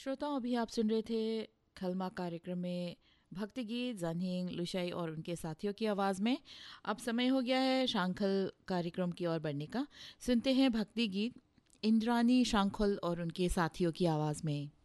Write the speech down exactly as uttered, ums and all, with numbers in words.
श्रोताओं, अभी आप सुन रहे थे खलमा कार्यक्रम में भक्ति गीत जानहीन लुशाई और उनके साथियों की आवाज़ में। अब समय हो गया है शांखल कार्यक्रम की ओर बढ़ने का। सुनते हैं भक्ति गीत इंद्रानी शांखल और उनके साथियों की आवाज़ में।